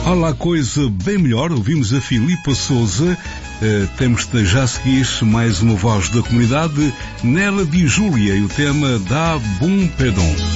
Olá, coisa bem melhor. Ouvimos a Filipa Souza. Temos de já a seguir mais uma voz da comunidade, Nela de Júlia, e o tema da Bom Pedon.